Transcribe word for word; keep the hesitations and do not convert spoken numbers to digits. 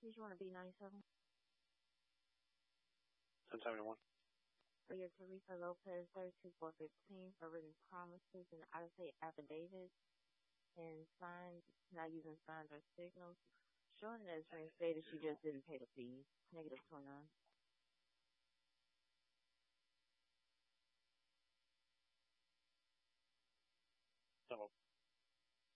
Did you want to be ninety-seven? ten seventy-one. For your Teresa Lopez, thirty-two four fifteen, for written promises and out-of-state affidavits and signs, not using signs or signals. Showing that it's reinstated, she just didn't pay the fees. Negative twenty-nine. So